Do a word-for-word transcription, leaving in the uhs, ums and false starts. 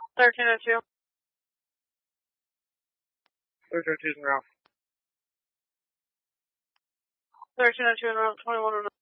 thirteen oh two. thirteen oh two is in route. thirteen oh two and route twenty-one oh nine.